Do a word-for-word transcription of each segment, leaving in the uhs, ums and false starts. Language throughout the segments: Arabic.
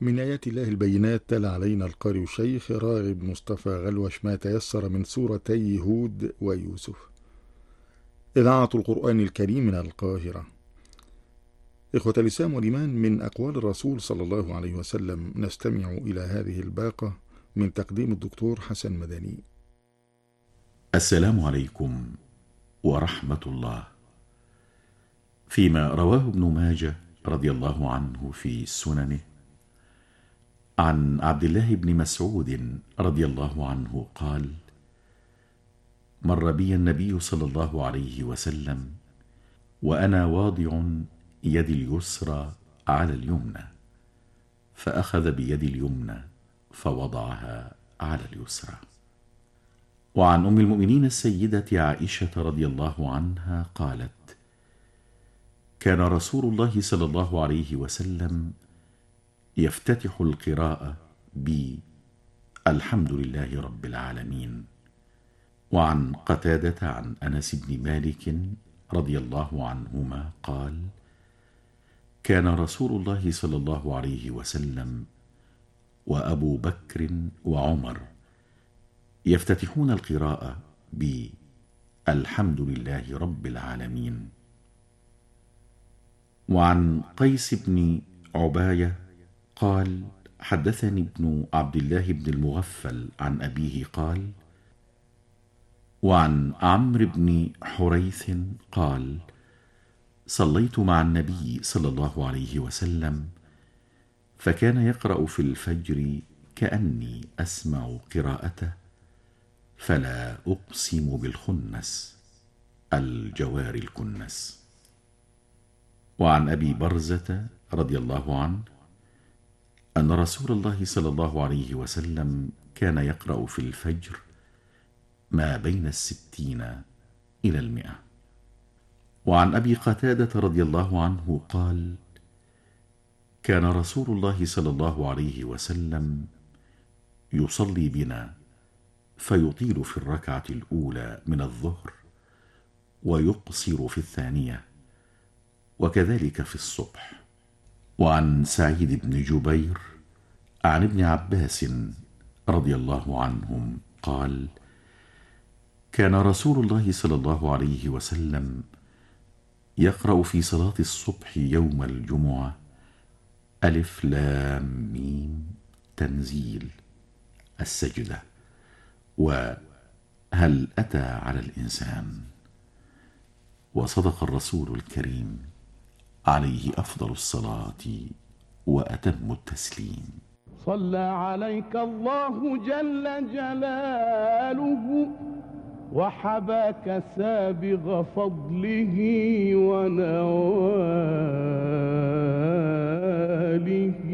من آيات الله البينات تلا علينا القارئ الشيخ راغب مصطفى غلوش ما تيسر من سورتي هود ويوسف. إذاعة القرآن الكريم من القاهرة. إخوة الإسلام والإيمان، من أقوال الرسول صلى الله عليه وسلم نستمع إلى هذه الباقة من تقديم الدكتور حسن مدني. السلام عليكم ورحمة الله. فيما رواه ابن ماجه رضي الله عنه في سننه عن عبد الله بن مسعود رضي الله عنه قال: مر بي النبي صلى الله عليه وسلم وأنا واضع يدي اليسرى على اليمنى، فأخذ بيدي اليمنى فوضعها على اليسرى. وعن أم المؤمنين السيدة عائشة رضي الله عنها قالت: كان رسول الله صلى الله عليه وسلم يفتتح القراءة ب الحمد لله رب العالمين. وعن قتادة عن أنس بن مالك رضي الله عنهما قال: كان رسول الله صلى الله عليه وسلم وأبو بكر وعمر يفتتحون القراءة ب الحمد لله رب العالمين. وعن قيس بن عباية قال: حدثني ابن عبد الله بن المغفل عن أبيه قال: وعن عمرو بن حريث قال: صليت مع النبي صلى الله عليه وسلم فكان يقرأ في الفجر كأني أسمع قراءته: فلا أقسم بالخنس الجوار الكنس. وعن أبي برزة رضي الله عنه أن رسول الله صلى الله عليه وسلم كان يقرأ في الفجر ما بين الستين إلى المئة. وعن أبي قتادة رضي الله عنه قال: كان رسول الله صلى الله عليه وسلم يصلي بنا فيطيل في الركعة الأولى من الظهر ويقصر في الثانية، وكذلك في الصبح. وعن سعيد بن جبير عن ابن عباس رضي الله عنهم قال: كان رسول الله صلى الله عليه وسلم يقرأ في صلاة الصبح يوم الجمعة: ألف لام ميم تنزيل، السجدة، وهل أتى على الإنسان. وصدق الرسول الكريم عليه أفضل الصلاة وأتم التسليم. صلى عليك الله جل جلاله وحباك سابغ فضله ونواله.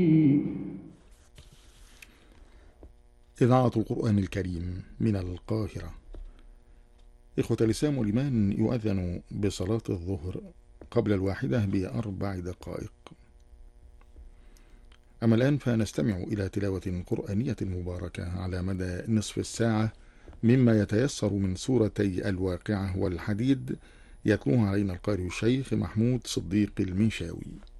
إذاعة القرآن الكريم من القاهرة. إخوة الإسلام والإيمان، يؤذن بصلاة الظهر قبل الواحدة بأربع دقائق. أما الآن فنستمع إلى تلاوة قرآنية مباركة على مدى نصف الساعة مما يتيسر من سورتي الواقعة والحديد، يتلوها علينا القارئ الشيخ محمود صديق المنشاوي.